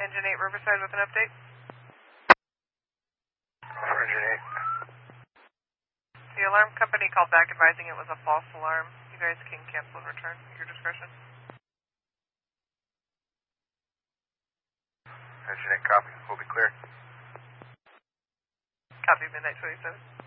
Engine 8 Riverside with an update. Engine 8. The alarm company called back advising it was a false alarm. You guys can cancel and return at your discretion. Engine 8, copy. We'll be clear. Copy, midnight 27.